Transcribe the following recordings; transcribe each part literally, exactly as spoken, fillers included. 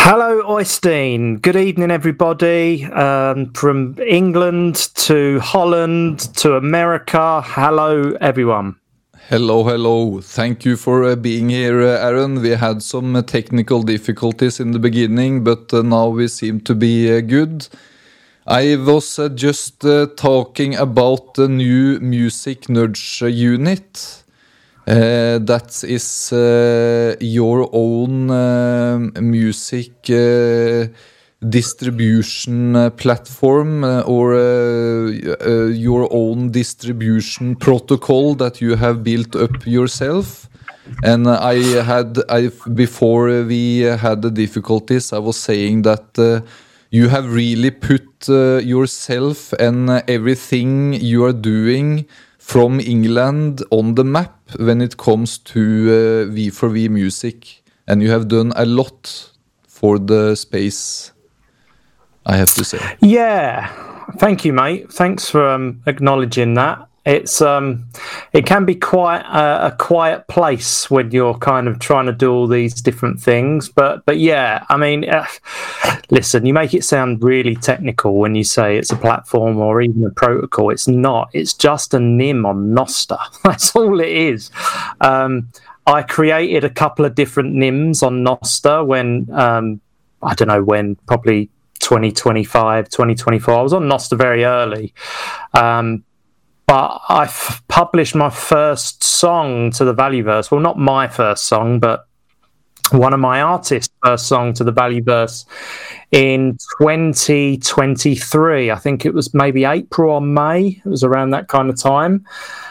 Hello, Oystein. Good evening, everybody. Um, from England to Holland to America. Hello, everyone. Hello, hello. Thank you for uh, being here, uh, Aaron. We had some uh, technical difficulties in the beginning, but uh, now we seem to be uh, good. I was uh, just uh, talking about the new Music Nudge unit. Uh, that is uh, your own uh, music uh, distribution uh, platform uh, or uh, uh, your own distribution protocol that you have built up yourself. And I had, I before we had the difficulties, I was saying that uh, you have really put uh, yourself and uh, everything you are doing from England on the map when it comes to uh, V four V music, and you have done a lot for the space, I have to say. Yeah, thank you, mate. Thanks for um, acknowledging that. It's um, it can be quite a, a quiet place when you're kind of trying to do all these different things. But but yeah, I mean, uh, listen, you make it sound really technical when you say it's a platform or even a protocol. It's not. It's just a N I M on Nostr. That's all it is. Um, I created a couple of different N I Ms on Nostr when um, I don't know when, probably twenty twenty-five, twenty twenty-four. I was on Nostr very early. Um, But I f- published my first song to the Valueverse. Well, not my first song, but one of my artists' first song to the Valueverse in twenty twenty-three. I think it was maybe April or May. It was around that kind of time.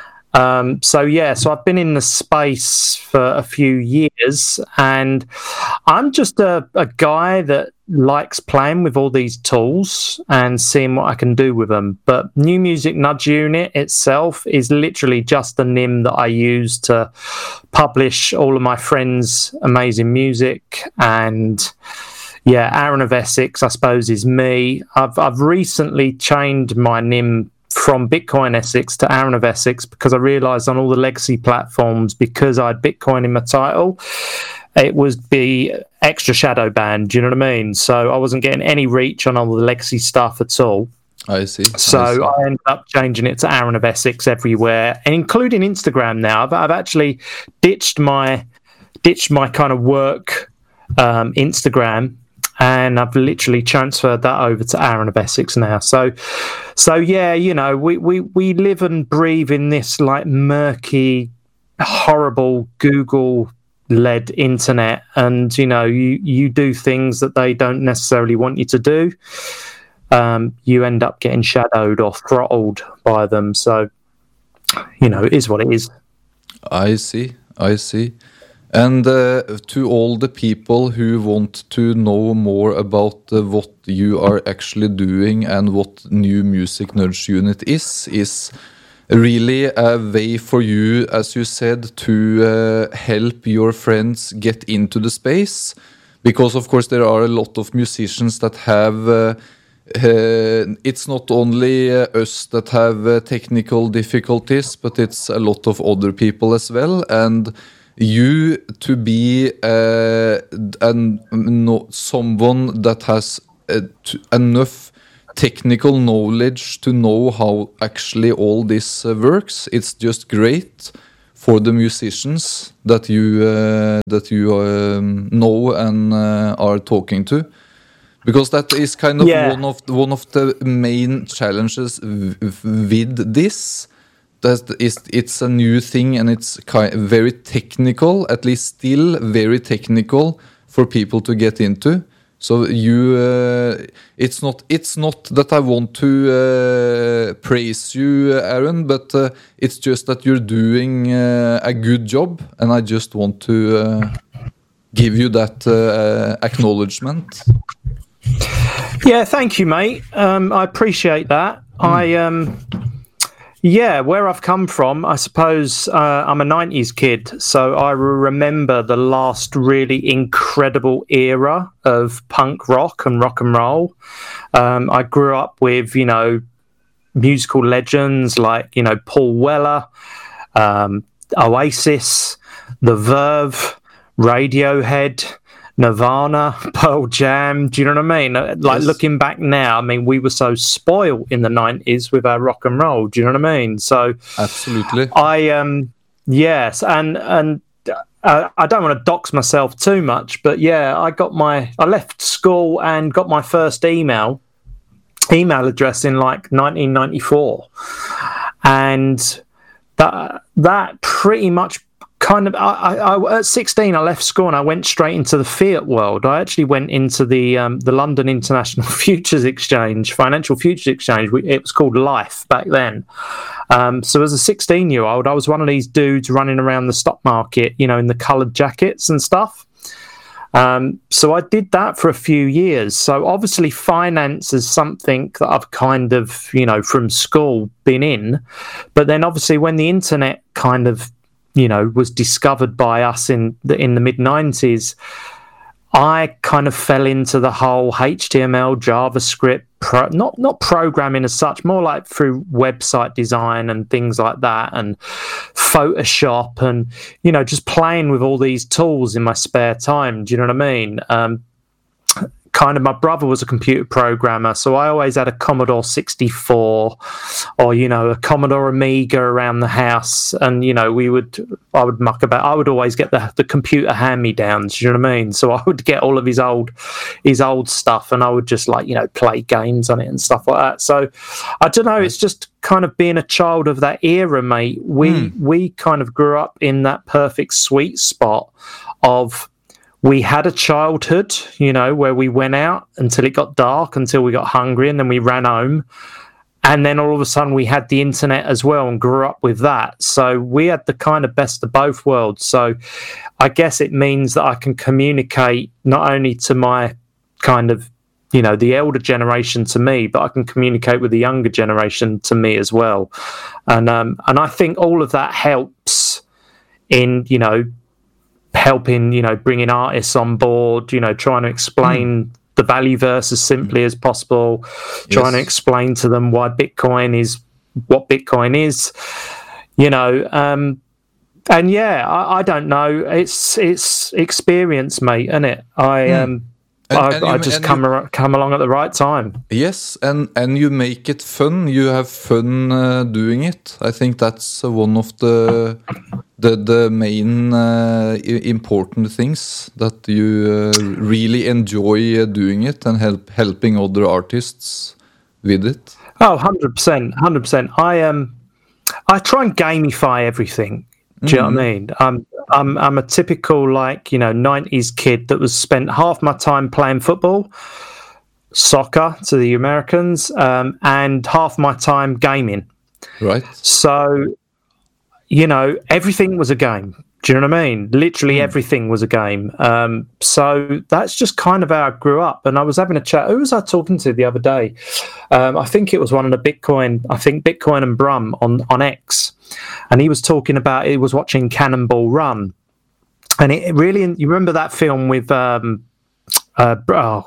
Um, so, yeah, so I've been in the space for a few years, and I'm just a, a guy that likes playing with all these tools and seeing what I can do with them. But New Music Nudge Unit itself is literally just a N I M that I use to publish all of my friends' amazing music. And yeah, Aaron of Essex, I suppose, is me. I've I've recently changed my N I M from Bitcoin Essex to Aaron of Essex because I realised on all the legacy platforms, because I had Bitcoin in my title, it would be extra shadow banned. Do you know what I mean? So I wasn't getting any reach on all the legacy stuff at all. I see. So I, see. I ended up changing it to Aaron of Essex everywhere, and including Instagram now. I've, I've actually ditched my ditched my kind of work um, Instagram, and I've literally transferred that over to Aaron of Essex now. So, so yeah, you know, we we we live and breathe in this like murky, horrible Google led internet, and you know, you you do things that they don't necessarily want you to do. Um, you end up getting shadowed or throttled by them. So, you know, it is what it is. I see. I see. And uh, to all the people who want to know more about uh, what you are actually doing and what New Music Nudge Unit is, is really a way for you, as you said, to uh, help your friends get into the space. Because, of course, there are a lot of musicians that have... Uh, uh, it's not only uh, us that have uh, technical difficulties, but it's a lot of other people as well. And you to be uh, an, no, someone that has uh, t- enough technical knowledge to know how actually all this uh, works. It's just great for the musicians that you uh, that you um, know and uh, are talking to, because that is kind of yeah. one of one of the main challenges w- with this. That is, it's a new thing, and it's kind of very technical, at least still very technical for people to get into. So you, uh, it's not it's not that I want to uh, praise you, Aaron, but uh, it's just that you're doing uh, a good job, and I just want to uh, give you that uh, acknowledgement. Yeah, thank you, mate. Um, I appreciate that. Mm. I um. Yeah, where I've come from, I suppose uh, I'm a nineties kid, so I remember the last really incredible era of punk rock and rock and roll. Um, I grew up with, you know, musical legends like, you know, Paul Weller, um, Oasis, The Verve, Radiohead, Nirvana, Pearl Jam. Do you know what I mean? Like, yes. Looking back now, I mean, we were so spoiled in the nineties with our rock and roll. Do you know what I mean? So, absolutely. I um, yes, and and uh, I don't want to dox myself too much, but yeah, I got my, I left school and got my first email email address in like nineteen ninety-four, and that that pretty much. Kind of, I, I, at sixteen, I left school and I went straight into the fiat world. I actually went into the um, the London International Futures Exchange, Financial Futures Exchange. It was called Life back then. Um, so as a sixteen-year-old, I was one of these dudes running around the stock market, you know, in the coloured jackets and stuff. Um, so I did that for a few years. So obviously finance is something that I've kind of, you know, from school been in. But then obviously when the internet kind of you know, was discovered by us in the in the mid nineties, I kind of fell into the whole H T M L, JavaScript, pro, not not programming as such, more like through website design and things like that, and Photoshop, and you know, just playing with all these tools in my spare time. Do you know what I mean? Um, kind of, my brother was a computer programmer, so I always had a Commodore sixty-four or, you know, a Commodore Amiga around the house, and, you know, we would, I would muck about. I would always get the, the computer hand-me-downs, you know what I mean? So I would get all of his old, his old stuff, and I would just, like, you know, play games on it and stuff like that. So, I don't know, it's just kind of being a child of that era, mate. We, mm. we kind of grew up in that perfect sweet spot of, we had a childhood, you know, where we went out until it got dark, until we got hungry, and then we ran home. And then all of a sudden we had the internet as well and grew up with that. So we had the kind of best of both worlds. So I guess it means that I can communicate not only to my kind of, you know, the elder generation to me, but I can communicate with the younger generation to me as well. And um, and I think all of that helps in, you know, helping, you know, bringing artists on board, you know, trying to explain mm. the Valueverse as simply as possible, yes. trying to explain to them why Bitcoin is what Bitcoin is, you know, um, and yeah, I, I don't know, it's it's experience, mate, isn't it? I mm. um And, I, and you, I just come you, ar- come along at the right time. Yes, and, and you make it fun. You have fun uh, doing it. I think that's uh, one of the the the main uh, important things, that you uh, really enjoy uh, doing it and help helping other artists with it. Oh, one hundred percent, one hundred percent. I um I try and gamify everything. Do you mm-hmm. know what I mean? I'm, I'm, I'm a typical, like, you know, nineties kid that was spent half my time playing football, soccer to the Americans, um, and half my time gaming. Right. So, you know, everything was a game. Do you know what I mean? Literally mm. everything was a game. Um, so that's just kind of how I grew up. And I was having a chat. Who was I talking to the other day? Um, I think it was one of the Bitcoin, I think Bitcoin and Brum on, on X. And he was talking about, he was watching Cannonball Run. And it really, you remember that film with um, uh, oh,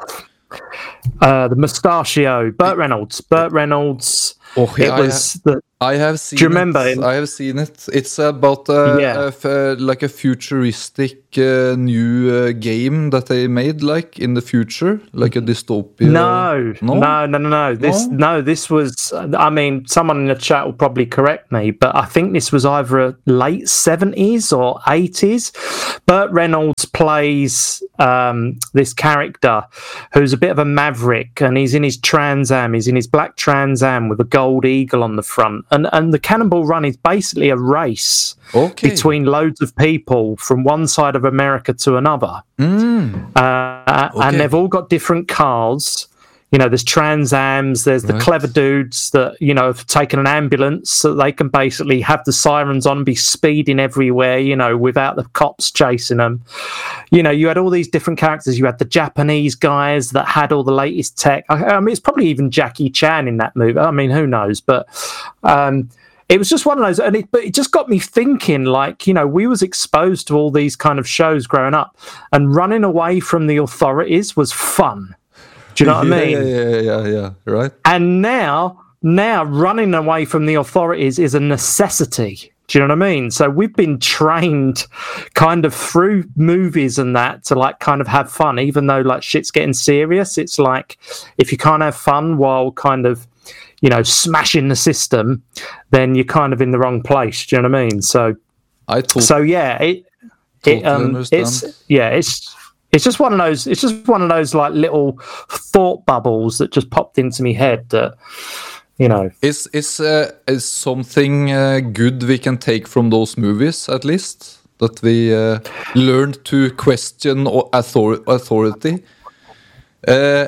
uh, the mustachio, Burt Reynolds. Burt Reynolds. Oh, yeah, it was I, the. I have seen. Do you remember? It. I have seen it. It's about uh, yeah. a, a, like a futuristic uh, new uh, game that they made, like in the future, like a dystopia. No, no, no, no, no. no. This no? no, this was. I mean, someone in the chat will probably correct me, but I think this was either late seventies or eighties. Burt Reynolds plays um, this character who's a bit of a maverick, and he's in his Trans Am. He's in his black Trans Am with a gold eagle on the front. And and the Cannonball Run is basically a race okay. between loads of people from one side of America to another. Mm. Uh, okay. And they've all got different cars. You know, there's Trans Ams, there's the right. clever dudes that, you know, have taken an ambulance so they can basically have the sirens on, be speeding everywhere, you know, without the cops chasing them. You know, you had all these different characters. You had the Japanese guys that had all the latest tech. I, I mean, it's probably even Jackie Chan in that movie. I mean, who knows? But um, it was just one of those, and it, but it just got me thinking, like, you know, we was exposed to all these kind of shows growing up, and running away from the authorities was fun. Do you know what yeah, I mean? Yeah, yeah, yeah, yeah, right. And now, now running away from the authorities is a necessity. Do you know what I mean? So we've been trained kind of through movies and that to like kind of have fun, even though like shit's getting serious. It's like if you can't have fun while kind of, you know, smashing the system, then you're kind of in the wrong place. Do you know what I mean? So, I tot- so yeah, it, totally it um, understand. it's yeah, it's it's just one of those. It's just one of those like little thought bubbles that just popped into my head that. You know, is is uh, is something uh, good we can take from those movies at least that we uh, learned to question author- authority? Uh,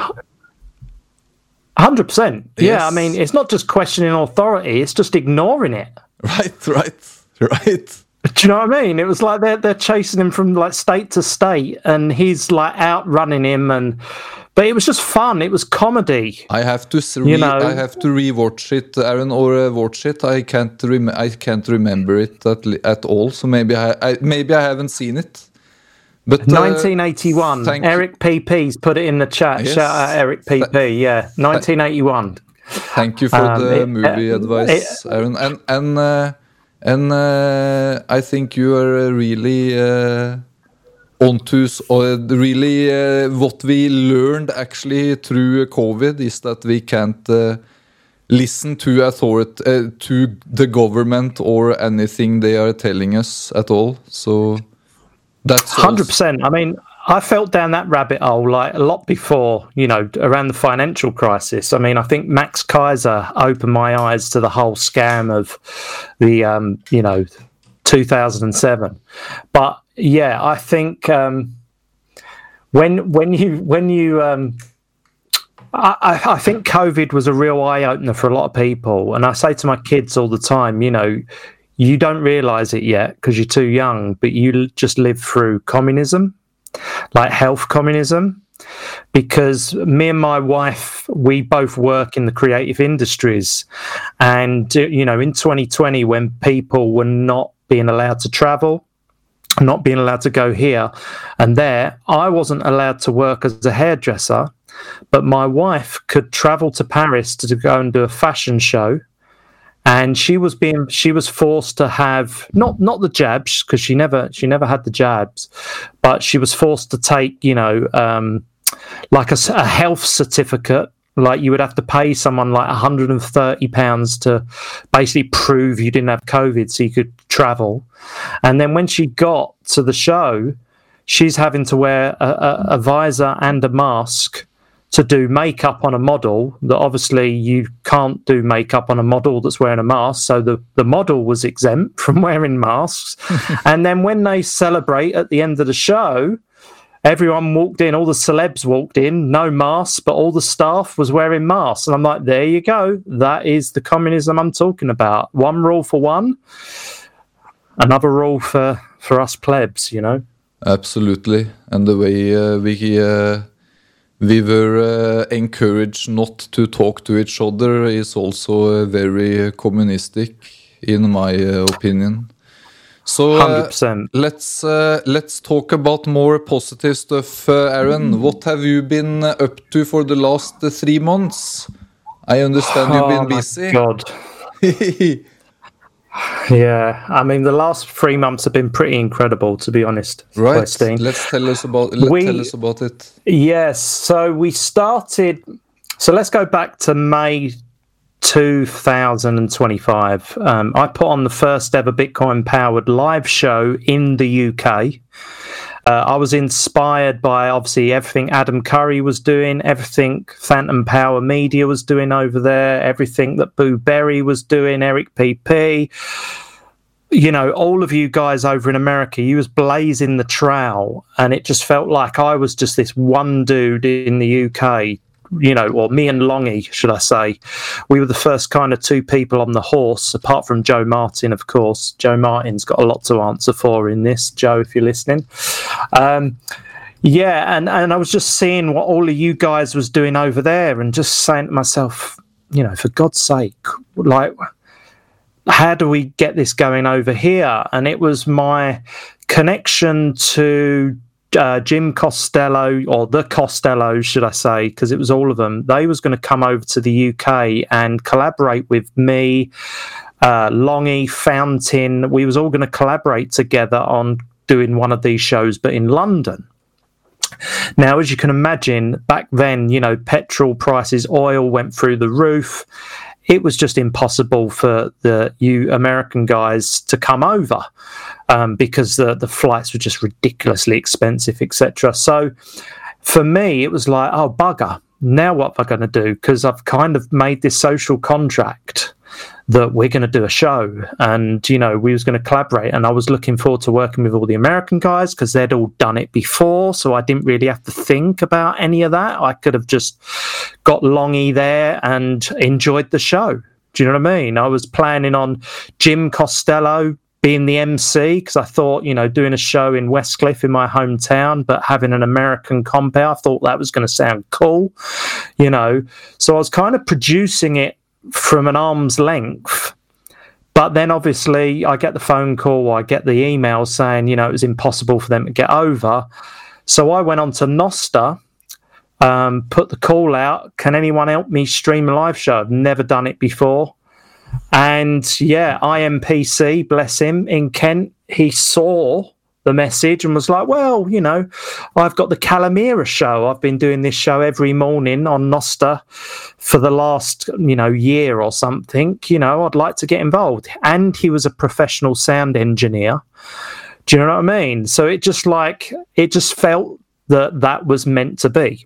Hundred percent. Yeah, Yes. I mean, it's not just questioning authority; it's just ignoring it. right, right, right. Do you know what I mean? It was like they're they're chasing him from like state to state, and he's like outrunning him, and but it was just fun. It was comedy. I have to s- re- You know- I have to rewatch it, Aaron, or uh, watch it. I can't rem- I can't remember it at, li- at all. So maybe I, I maybe I haven't seen it. But uh, nineteen eighty-one. thank Eric P P's put it in the chat. Yes. Shout out Eric P P. Yeah, nineteen eighty-one. Thank you for Um, the it- movie uh, advice, Aaron. And and uh, and uh, I think you are uh, really uh, onto s- or really uh, what we learned actually through COVID is that we can't uh, listen to authority uh, to the government or anything they are telling us at all. So that's Hundred also- percent. I mean, I felt down that rabbit hole like a lot before, you know, around the financial crisis. I mean, I think Max Kaiser opened my eyes to the whole scam of the, um, you know, two thousand seven. But yeah, I think um, when when you when you um, I, I- I think COVID was a real eye opener for a lot of people, and I say to my kids all the time, you know, you don't realise it yet because you're too young, but you l- just lived through communism, like health communism. Because me and my wife, we both work in the creative industries, and uh, you know, in twenty twenty, when people were not being allowed to travel, not being allowed to go here and there, I wasn't allowed to work as a hairdresser, but my wife could travel to Paris to go and do a fashion show. And she was being, she was forced to have not not the jabs because she never she never had the jabs, but she was forced to take, you know, um, like a, s- a health certificate. Like you would have to pay someone like one hundred thirty pounds to basically prove you didn't have COVID so you could travel. And then when she got to the show, she's having to wear a, a, a visor and a mask to do makeup on a model that obviously you can't do makeup on a model that's wearing a mask. So the, the model was exempt from wearing masks. And then when they celebrate at the end of the show, everyone walked in, all the celebs walked in, no masks, but all the staff was wearing masks. And I'm like, there you go. That is the communism I'm talking about. One rule for one, another rule for, for us plebs, you know? Absolutely, and the way uh, we uh, we were uh, encouraged not to talk to each other is also uh, very communistic, in my uh, opinion. So one hundred uh, percent. let's uh, let's talk about more positive stuff, uh, Aaron. What have you been uh, up to for the last uh, three months? I understand you've Oh, been my busy. God. Yeah, I mean, the last three months have been pretty incredible, to be honest. Right. Westing. Let's tell us about let, We- tell us about it. Yes, so we started. So let's go back to May two thousand twenty-five. Um, I put on the first ever Bitcoin powered live show in the U K. Uh, I was inspired by obviously everything Adam Curry was doing, everything Phantom Power Media was doing over there, everything that Boo Berry was doing, Eric P P. You know, all of you guys over in America, you was blazing the trail, and it just felt like I was just this one dude in the U K. You know, or me and Longy, should I say. We were the first kind of two people on the horse, apart from Joe Martin, of course. Joe Martin's got a lot to answer for in this, Joe, if you're listening. Um, yeah, and, and I was just seeing what all of you guys was doing over there and just saying to myself, you know, for God's sake, like, how do we get this going over here? And it was my connection to Uh, Jim Costello, or the Costello, should I say, because it was all of them. They was going to come over to the U K and collaborate with me uh, Longy, Fountain. We was all going to collaborate together on doing one of these shows, but in London. Now, as you can imagine, back then, you know, petrol prices, oil went through the roof. It was just impossible for the you American guys to come over um, because the, the flights were just ridiculously expensive, et cetera. So for me, it was like, oh, bugger. Now what am I going to do? Because I've kind of made this social contract that we're going to do a show, and you know we was going to collaborate, and I was looking forward to working with all the American guys because they'd all done it before, so I didn't really have to think about any of that. I could have just got Longy there and enjoyed the show. Do you know what I mean? I was planning on Jim Costello being the M C because I thought, you know, doing a show in Westcliff in my hometown, but having an American compere, I thought that was going to sound cool, you know. So I was kind of producing it from an arm's length, but then obviously I get the phone call, I get the email saying, you know, it was impossible for them to get over. So I went on to Nostr, um, put the call out, can anyone help me stream a live show? I've never done it before. And yeah, I M P C, bless him, in Kent, he saw the message and was like, well, you know, I've got the Calamira show. I've been doing this show every morning on Nostr for the last, you know, year or something. You know, I'd like to get involved. And he was a professional sound engineer. Do you know what I mean? So it just like, it just felt that that was meant to be.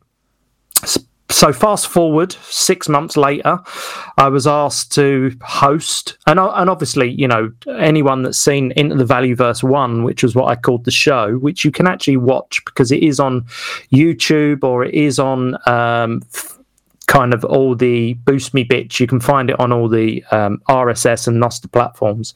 So fast forward six months later, I was asked to host, and and obviously, you know, anyone that's seen Into the Valueverse one, which was what I called the show, which you can actually watch because it is on YouTube or it is on um, kind of all the Boost Me bits. You can find it on all the um, R S S and Nostr platforms.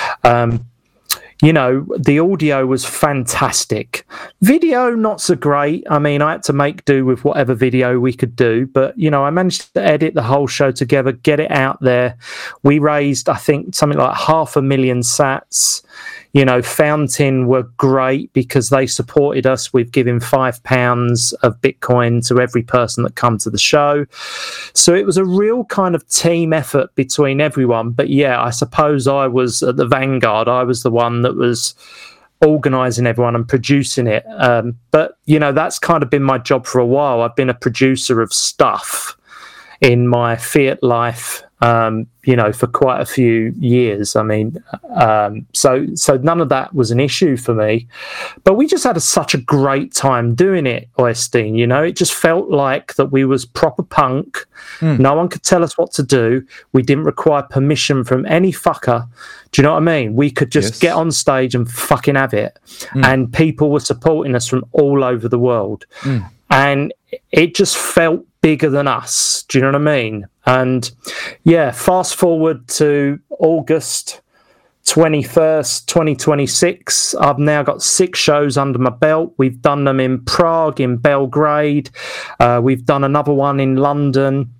Um, You know, the audio was fantastic. Video, not so great. I mean, I had to make do with whatever video we could do. But, you know, I managed to edit the whole show together, get it out there. We raised, I think, something like half a million sats. You know, Fountain were great because they supported us with giving five pounds of Bitcoin to every person that come to the show. So it was a real kind of team effort between everyone. But yeah, I suppose I was at the vanguard. I was the one that was organising everyone and producing it. Um, but, you know, that's kind of been my job for a while. I've been a producer of stuff in my Fiat life, um, you know, for quite a few years. I mean, um, so so none of that was an issue for me. But we just had a, such a great time doing it, Oystein, you know. It just felt like that we was proper punk. Mm. No one could tell us what to do. We didn't require permission from any fucker. Do you know what I mean? We could just yes. get on stage and fucking have it. Mm. And people were supporting us from all over the world. Mm. And it just felt bigger than us. Do you know what I mean? And yeah, fast forward to August twenty-first, twenty twenty-six. I've now got six shows under my belt. We've done them in Prague, in Belgrade. Uh, we've done another one in London.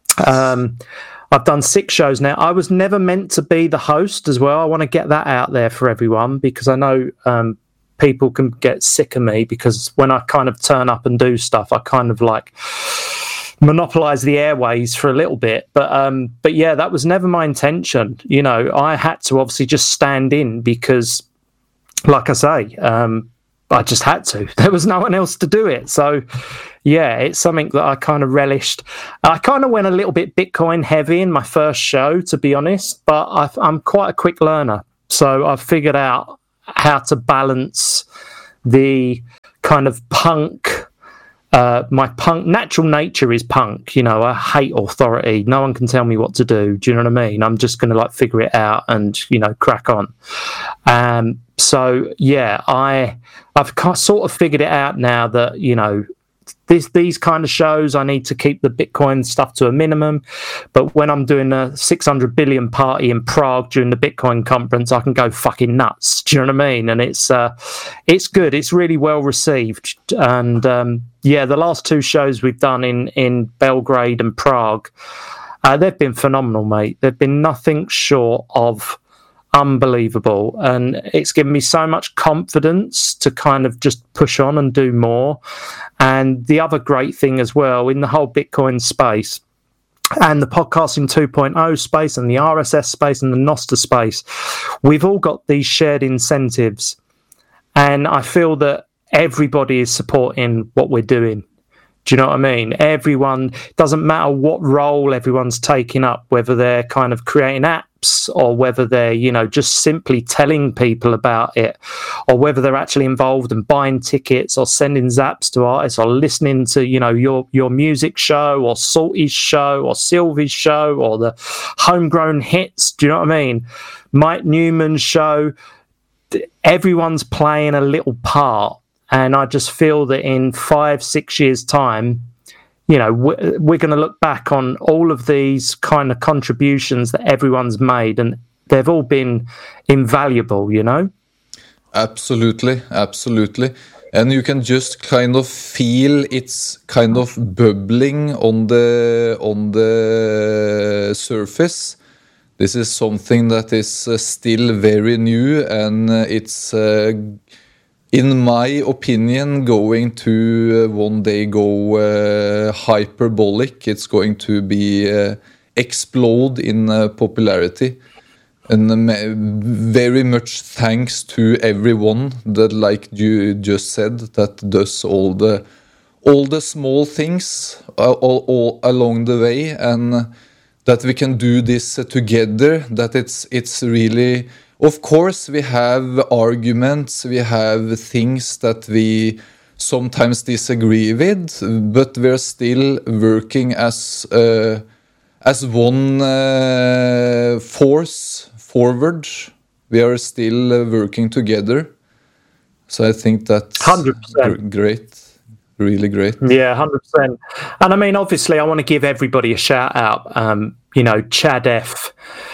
Um, I've done six shows now. I was never meant to be the host as well. I want to get that out there for everyone because I know um, people can get sick of me because when I kind of turn up and do stuff, I kind of like monopolize the airways for a little bit. But um, but yeah, that was never my intention. You know, I had to obviously just stand in because, like I say, um, I just had to. There was no one else to do it. So yeah, it's something that I kind of relished. I kind of went a little bit Bitcoin heavy in my first show, to be honest, but I, I'm quite a quick learner. So I've figured out how to balance the kind of punk. Uh, my punk natural nature is punk. You know, I hate authority. No one can tell me what to do. Do you know what I mean? I'm just going to like figure it out and, you know, crack on. Um, so yeah, I I've sort of figured it out now that, you know, This, these kind of shows, I need to keep the Bitcoin stuff to a minimum. But when I'm doing a six hundred billion party in Prague during the Bitcoin conference, I can go fucking nuts. Do you know what I mean? And it's uh, it's good. It's really well received. And um, yeah, the last two shows we've done in, in Belgrade and Prague, uh, they've been phenomenal, mate. They've been nothing short of unbelievable, and it's given me so much confidence to kind of just push on and do more. And the other great thing as well in the whole Bitcoin space, and the podcasting two point oh space and the R S S space and the Nostr space, we've all got these shared incentives. And I feel that everybody is supporting what we're doing. Do you know what I mean? Everyone, doesn't matter what role everyone's taking up, whether they're kind of creating apps or whether they're, you know, just simply telling people about it, or whether they're actually involved in buying tickets or sending zaps to artists or listening to, you know, your, your music show or Salty's show or Sylvie's show or the Homegrown Hits. Do you know what I mean? Mike Newman's show. Everyone's playing a little part. And I just feel that in five, six years' time, you know, we're, we're going to look back on all of these kind of contributions that everyone's made, and they've all been invaluable, you know? Absolutely, absolutely. And you can just kind of feel it's kind of bubbling on the on the surface. This is something that is uh, still very new, and uh, it's... Uh, in my opinion, going to uh, one day go uh, hyperbolic. It's going to be uh, explode in uh, popularity, and uh, very much thanks to everyone that, like you just said, that does all the all the small things uh, all, all along the way, and uh, that we can do this uh, together. That it's it's really. Of course, we have arguments, we have things that we sometimes disagree with, but we're still working as uh, as one uh, force forward. We are still uh, working together. So I think that's one hundred percent. Gr- great, really great. Yeah, one hundred percent. And I mean, obviously, I want to give everybody a shout out. Um, you know, Chad F.,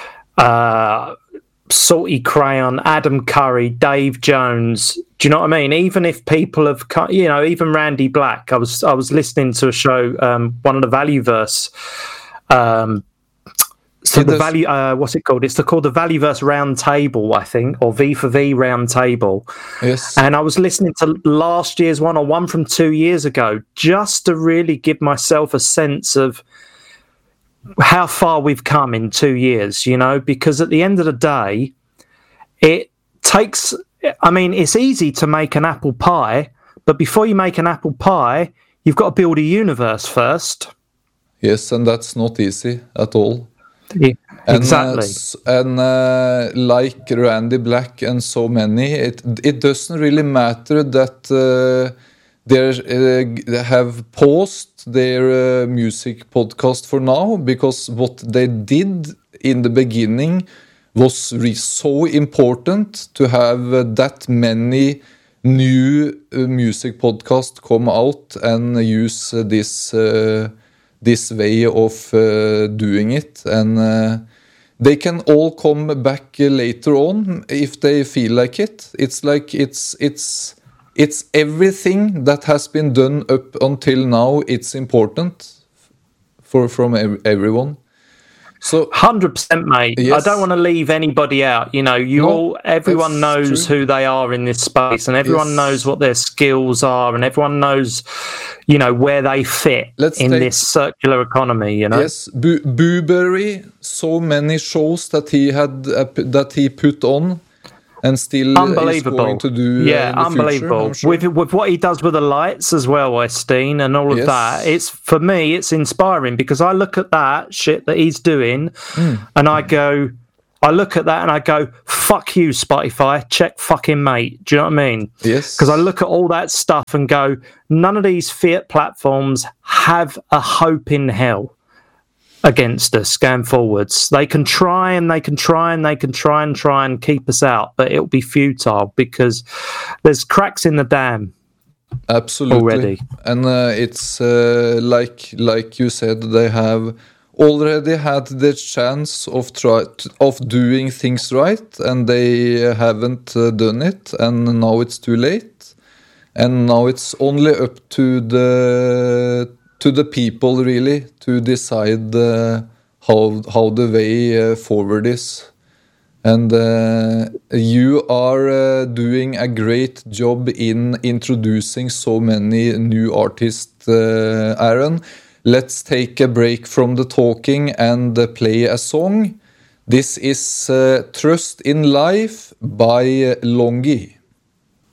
uh, Salty Crayon, Adam Curry, Dave Jones. Do you know what I mean? Even if people have, you know, even Randy Black. I was I was listening to a show, um, one of the Valueverse. Um, so it the does. value, uh, what's it called? It's the, called the Valueverse Round Table, I think, or V for V Round Table. Yes. And I was listening to last year's one or one from two years ago, just to really give myself a sense of how far we've come in two years, you know, because at the end of the day, it takes, I mean, it's easy to make an apple pie, but before you make an apple pie, you've got to build a universe first. Yes, and that's not easy at all. Yeah, and, exactly. Uh, and uh, like Randy Black and so many, it it doesn't really matter that uh, they uh, have paused their uh, music podcast for now, because what they did in the beginning was re- so important to have uh, that many new uh, music podcasts come out and use uh, this uh, this way of uh, doing it, and uh, they can all come back uh, later on if they feel like it. It's like it's it's It's everything that has been done up until now. It's important for from ev- everyone. So one hundred percent, mate. Yes. I don't want to leave anybody out. You know, you No, all, everyone knows true. who they are in this space, and everyone Yes. knows what their skills are, and everyone knows, you know, where they fit Let's in take- this circular economy. You know, yes, Bu- Booberry, so many shows that he had uh, p- that he put on, and still is unbelievable. going to do. Uh, yeah, in the unbelievable. Future, I'm sure. With with what he does with the lights as well, Westeen, and all of Yes. that. It's for me, it's inspiring, because I look at that shit that he's doing, Mm. and I go, I look at that and I go, fuck you, Spotify, check fucking mate. Do you know what I mean? Yes, Because I look at all that stuff and go, none of these fiat platforms have a hope in hell against us going forwards. They can try and they can try and they can try and try and keep us out, but it'll be futile because there's cracks in the dam. absolutely. already. And uh, it's uh, like like you said, they have already had the chance of try of doing things right, and they haven't uh, done it, and now it's too late, and now it's only up to the to the people really to decide uh, how how the way uh, forward is. And uh, you are uh, doing a great job in introducing so many new artists, uh, Aaron. let's take a break from the talking and uh, play a song. This is uh, Trust in Life by Longy.